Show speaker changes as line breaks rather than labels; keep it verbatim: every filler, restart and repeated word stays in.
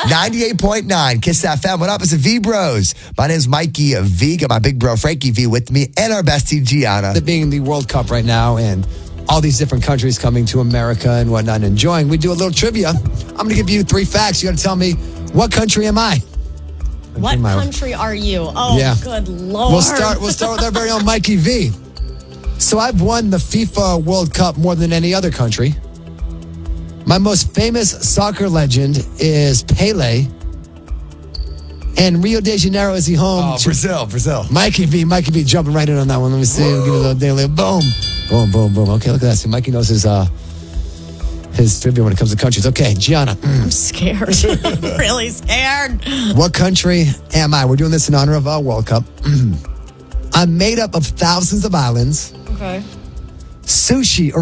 ninety-eight point nine Kiss F M. What up? It's the V Bros. My name's Mikey V. Got my big bro Frankie V with me and our bestie Gianna.
Being in the World Cup right now and all these different countries coming to America and whatnot and enjoying, we do a little trivia. I'm going to give you three facts. You got to tell me, what country am I?
What country are you? Oh,
yeah.
Good Lord.
We'll start, we'll start with our very own Mikey V. So I've won the FIFA World Cup more than any other country. My most famous soccer legend is Pele. And Rio de Janeiro is the home.
Oh, Brazil, Brazil.
Mikey V, Mikey V jumping right in on that one. Let me see. We'll give it a little daily. Boom. Boom, boom, boom. Okay, look at that. See, Mikey knows his uh, his trivia when it comes to countries. Okay, Gianna.
I'm scared. I'm really scared.
What country am I? We're doing this in honor of our World Cup. I'm made up of thousands of islands.
Okay.
Sushi